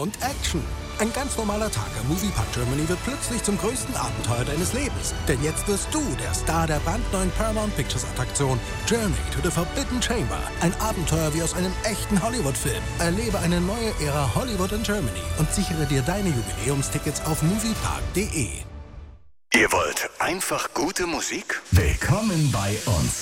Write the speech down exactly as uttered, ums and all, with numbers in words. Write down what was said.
und Action. Ein ganz normaler Tag am Moviepark Germany wird plötzlich zum größten Abenteuer deines Lebens. Denn jetzt wirst du der Star der brandneuen Paramount Pictures Attraktion Journey to the Forbidden Chamber. Ein Abenteuer wie aus einem echten Hollywood-Film. Erlebe eine neue Ära Hollywood in Germany und sichere dir deine Jubiläumstickets auf moviepark punkt de. Ihr wollt einfach gute Musik? Willkommen bei uns.